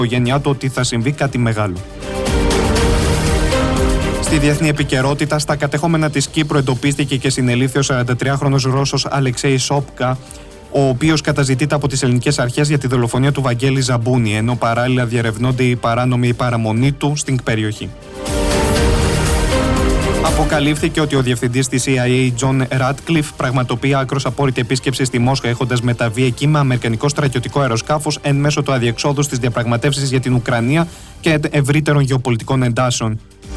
οικογένειά του ότι θα συμβεί κάτι μεγάλο. Στη διεθνή επικαιρότητα, στα κατεχόμενα της Κύπρου εντοπίστηκε και συνελήφθη ο 43χρονος Ρώσος Αλεξέη Σόπκα, ο οποίος καταζητείται από τις ελληνικές αρχές για τη δολοφονία του Βαγγέλη Ζαμπούνη, ενώ παράλληλα διερευνώνται η παράνομη παραμονή του στην περιοχή. Αποκαλύφθηκε ότι ο διευθυντής της CIA, John Ratcliffe, πραγματοποιεί άκρως απόρριτη επίσκεψη στη Μόσχα, έχοντας μεταβεί εκεί με αμερικανικό στρατιωτικό αεροσκάφος εν μέσω του αδιεξόδου στις διαπραγματεύσεις για την Ουκρανία και ευρύτερων γεωπολιτικών εντάσεων.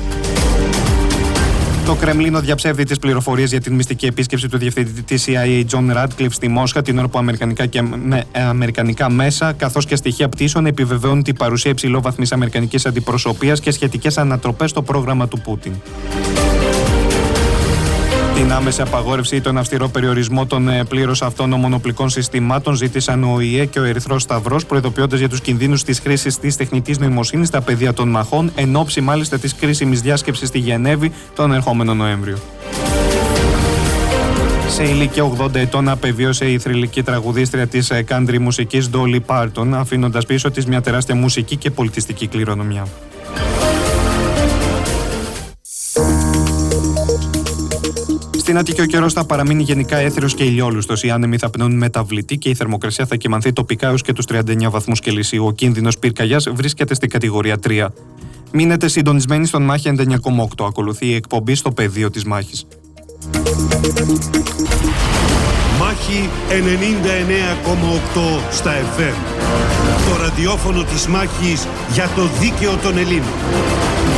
Το Κρεμλίνο διαψεύδει τις πληροφορίες για την μυστική επίσκεψη του διευθυντή της CIA, John Ratcliffe, στη Μόσχα, την ώρα που αμερικανικά μέσα, καθώς και στοιχεία πτήσεων, επιβεβαιώνουν την παρουσία υψηλόβαθμης αμερικανικής αντιπροσωπείας και σχετικές ανατροπές στο πρόγραμμα του Πούτιν. Την άμεση απαγόρευση ή τον αυστηρό περιορισμό των πλήρως αυτόνομων οπλικών συστημάτων ζήτησαν ο ΟΗΕ και ο Ερυθρός Σταυρός, προειδοποιώντας για τους κινδύνους της χρήσης της τεχνητής νοημοσύνης στα πεδία των μαχών, εν ώψη μάλιστα της κρίσιμης διάσκεψης στη Γενέβη τον ερχόμενο Νοέμβριο. Σε ηλικία 80 ετών απεβίωσε η θρυλική τραγουδίστρια της country μουσικής Dolly Parton, αφήνοντας πίσω της μια τεράστια μουσική και πολιτιστική κληρονομιά. Στην Αττική ο καιρός θα παραμείνει γενικά έθριος και ηλιόλουστος. Οι άνεμοι θα πνέουν μεταβλητή και η θερμοκρασία θα κυμανθεί τοπικά έως και τους 39 βαθμούς Κελσίου. Ο κίνδυνος πυρκαγιάς βρίσκεται στην κατηγορία 3. Μείνετε συντονισμένοι στον Μάχη 99,8. Ακολουθεί η εκπομπή στο πεδίο της μάχης. Μάχη 99,8 στα FM. Το ραδιόφωνο της μάχης για το δίκαιο των Ελλήνων.